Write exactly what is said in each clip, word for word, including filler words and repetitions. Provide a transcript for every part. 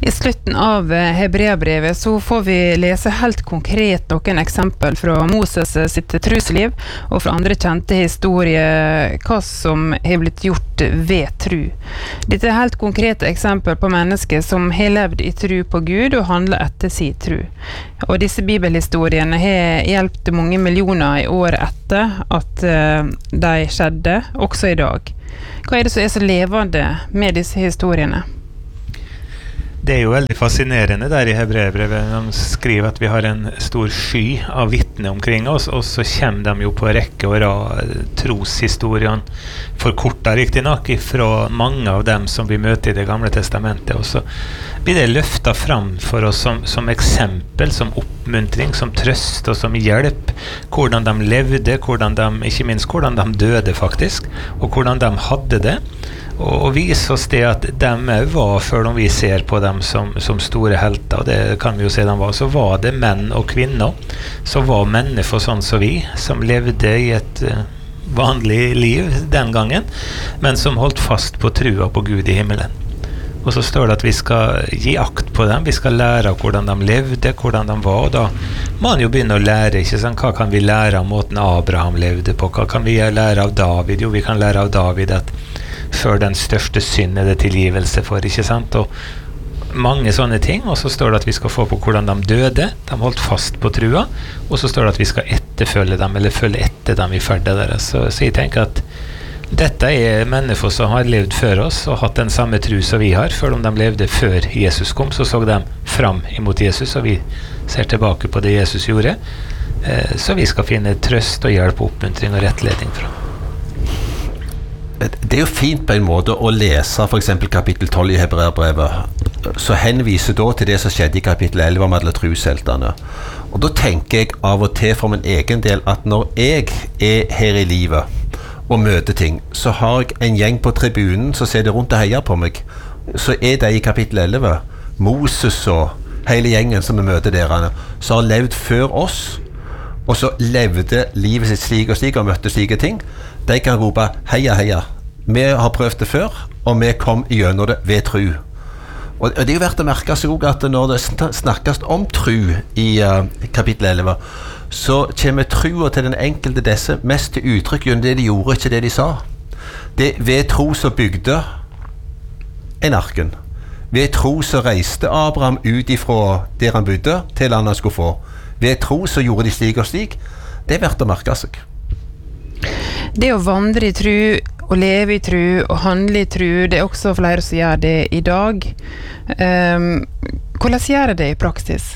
I slutten av Hebreabrevet så får vi lese helt konkret noen eksempel fra Moses sitt trusliv og fra andre kjente historier hva som har blitt gjort ved tru. Dette er helt konkrete eksempel på mennesker som har levd i tru på Gud og handlet etter sin tru. Og disse bibelhistoriene har hjulpet mange millioner i år etter at de skjedde, også i dag. Hva er det som er så levende med disse historiene? Det er jo veldig fascinerende der i Hebreabrevet. De skriver at vi har en stor sky av vittne omkring oss, og så kommer de jo på rekke og rad troshistorien forkortet riktig nok fra mange av dem som vi møter i det gamle testamentet. Og så blir det løftet fram for oss som, som eksempel, som oppmuntring, som trøst og som hjelp. Hvordan de levde, hvordan de, ikke minst hvordan de døde faktisk, og hvordan de hadde det. Og vise oss det at de var, før vi ser på dem som, som store helter, og det kan vi jo se de var, så var det menn og kvinner, så var mennesker sånn som vi, som levde i et uh, vanlig liv den gangen, men som holdt fast på trua på Gud i himmelen. Og så står det at vi skal gi akt på dem, vi skal lære av hvordan de levde, hvordan de var, og da må man jo begynne å lære, ikke sant? Hva kan vi lære av måten Abraham levde på, hva kan vi lære av David? Jo, vi kan lære av David at før den største synd er det tilgivelse for, ikke sant? Og mange sånne ting, og så står det at vi skal få på hvordan de døde, de holdt fast på trua, og så står det at vi skal etterfølge dem, eller følge etter dem i ferdet deres. Så, så jeg tenker at dette er mennesker som har levd før oss, og hatt den samme tru som vi har, før de levde før Jesus kom, så så de fram imot Jesus, og vi ser tilbake på det Jesus gjorde, eh, så vi skal finne trøst og hjelp, oppmuntring og rettledning fra. Det er jo fint på en måte å lese for eksempel kapittel tolv i Hebreabrevet, så henviser da til det som skjedde i kapittel elleve med alle trusheltene. Og da tenker jeg av og til for min egen del at når jeg er her i livet og møter ting, så har jeg en gjeng på tribunen som ser det rundt og heier på meg. Så er det i kapittel elleve Moses og hele gjengen som vi møter der, som har levd før oss, og så levde livet sitt slik og slik og møtte slike ting. De kan rope heia, heia. Vi har prøvd det før, og vi kom gjennom det ved tru. Og det er jo verdt å merke seg også at når det snakkes om tru i uh, kapittel elleve, så kommer trua til den enkelte disse mest til uttrykk gjennom det de gjorde, ikke det de sa. Det ved tro så bygde en arken. Ved tro så reiste Abraham ut ifra der han bodde, til landet han skulle få. Ved tro så gjorde de slik og slik. Det er verdt å merke seg. Det å vandre i tru, å leve i tru, og handle i tru, det er også flere som gjør det i dag. Um, hvordan gjør det i praksis?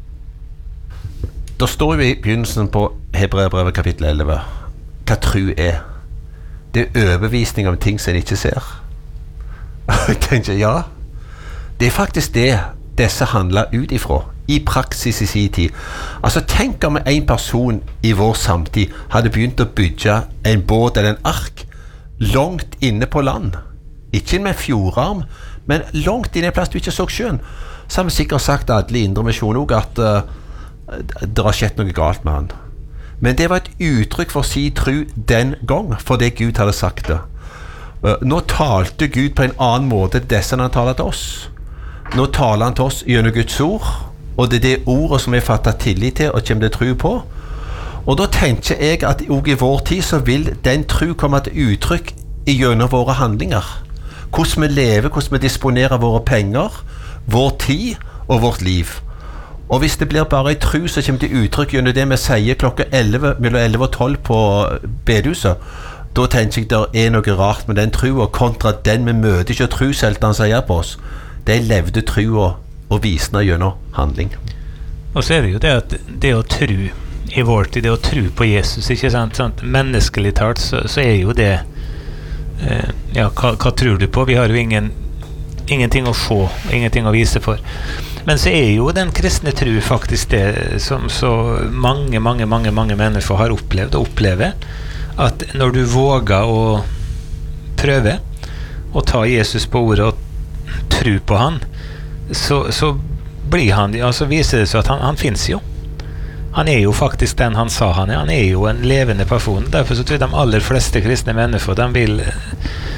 Da står vi i begynnelsen på Hebreabrevet kapittel elleve. Hva tru er? Det er overbevisning om ting som en ikke ser. Jeg tenker, ja. Det er faktisk det disse handler ut ifra, i praksis i sin tid. Altså, tenk om en person i vår samtid hadde begynt å bygge en båt eller en ark langt inne på land. Ikke med fjordarm, men langt inne i en plass du ikke så sjøen. Så har vi sikkert sagt alle i Indre Misjon også at uh, det har skjedd noe galt med han. Men det var et uttrykk for sin tru den gang, for det Gud hadde sagt det. Uh, nå talte Gud på en annen måte desse enn han taler til oss. Nå taler han til oss gjennom Guds ord, og det er det ordet som vi fatter tillit til og kommer til tru på. Og da tenker jeg at også i vår tid så vil den tru komme til uttrykk gjennom våre handlinger. Hvordan vi lever, hvordan vi disponerer våre penger, vår tid og vårt liv. Og hvis det blir bare en tru som kommer til uttrykk gjennom det vi sier klokka elleve, mellom elleve og tolv på bedehuset, da tenker jeg det er noe rart med den trua kontra den vi møter ikke truseltene sier på oss. De levde trua og visna gjennom handling. Og så er det jo det at det å tru i vår tid, det å tru på Jesus, ikke sant? sant? Menneskelig talt, så, så er jo det eh, ja, hva, hva tror du på? Vi har jo ingen, ingenting å få, ingenting å vise for. Men så er jo den kristne tru faktisk det som så mange, mange, mange, mange mennesker har opplevd og opplever, at når du våger å prøve å ta Jesus på ordet og tru på han, så, så blir han, altså viser det seg at han, han finnes jo. Han er jo faktisk den han sa han er. Han er jo en levende person. Derfor så tror jeg de aller fleste kristne mennesker, de vil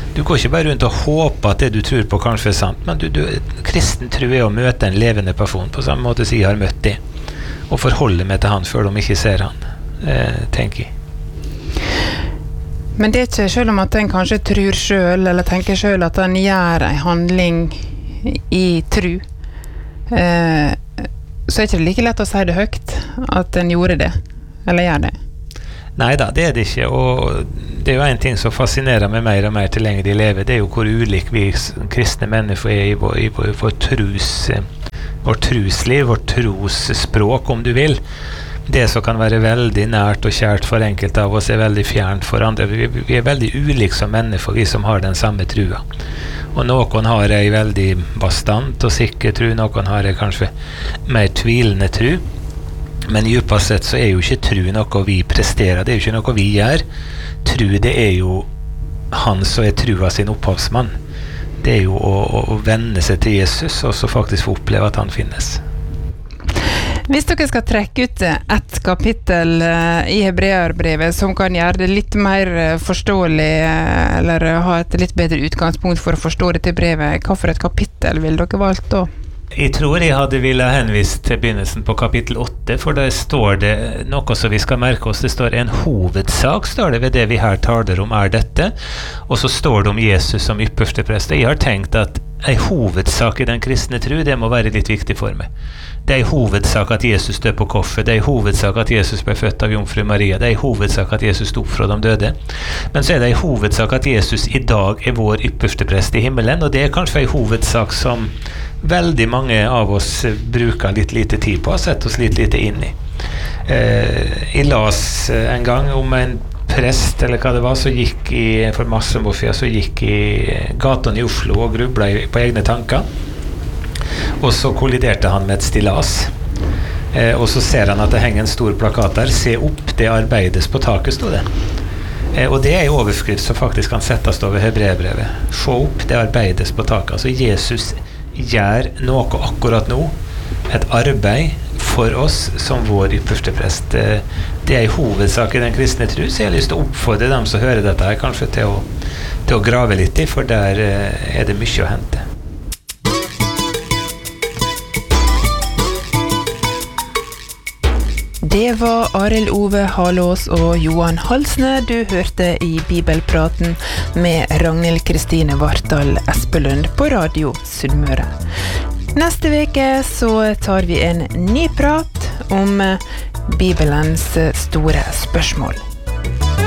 Du går ikke bare rundt og håper at det du tror på kanskje er sant, men du, du, kristen tro er å møte en levende person på samme måte som jeg har møtt det, og forholde meg til han før de ikke ser han, eh, tenker jeg. Men det er ikke selv om at en kanskje tror selv, eller tenker selv at en gjør en handling i tro, eh, så er ikke det like lett å si det høyt at en gjorde det, eller gjør det. Neida, det er det ikke, og det er jo en ting som fascinerer meg mer og mer til lenger de lever, det er jo hvor ulik vi kristne mennesker er i vår, i vår, vår trus, vår trusliv, vår trosspråk, om du vil. Det som kan være veldig nært og kjært for enkelte av oss er veldig fjernt for andre. Vi, vi er veldig ulike som mennesker, vi som har den samme trua. Og noen har en veldig bastant og sikker tro, noen har en kanskje mer tvilende tro. Men djupest sett så er jo ikke tro noe vi presterer, det er jo ikke noe vi gjør. Tro, det er jo han som er trua sin opphavsmann. Det er jo å, å, å vende seg til Jesus, og så faktisk få oppleve at han finnes. Hvis dere skal trekke ut et kapittel i Hebreerbrevet som kan gjøre det litt mer forståelig, eller ha et litt bedre utgangspunkt for å forstå dette brevet, hva for et kapittel vil dere valgt da? Jeg tror jeg hadde ville henvist til begynnelsen på kapittel åtte, for der står det noe som vi skal merke oss. Det står en hovedsak, står det ved det vi her taler om er dette, og så står det om Jesus som ypperste prest. Jeg har tenkt at en hovedsak i den kristne tro, det må være litt viktig for meg. Det er en hovedsak at Jesus døde på korset, det er en hovedsak at Jesus ble født av jomfru Maria, det er en hovedsak at Jesus sto opp fra de døde. Men så er det en hovedsak at Jesus i dag er vår ypperste prest i himmelen, og det er kanskje en hovedsak som veldig mange av oss bruker litt lite tid på, og setter oss litt lite inn i. Eh, jeg las en gang om en prest, eller hva det var, så gikk i, for Massenbofia, så gikk i gaten i Oslo og grubla på egne tanker. Og så kolliderte han med et stillas. Eh, og så ser han at det henger en stor plakat der. Se opp, det arbeides på taket, stod det. Eh, og det er en overskrift som faktisk kan settes over Hebreerbrevet. Se opp, det arbeides på taket. Altså Jesus gjør noe akkurat nå. Et arbeid for oss som vår ypperste prest. Eh, det er en hovedsak i den kristne tro, så jeg har lyst til å oppfordre dem som hører dette her, kanskje til å, til å grave litt i, for der eh, er det mye å hente. Det var Arild Ove Halås og Johan Halsne du hørte i Bibelpraten med Ragnhild Kristine Vartdal Espelund på Radio Sunnmøre. Neste veke så tar vi en ny prat om Bibelens store spørsmål.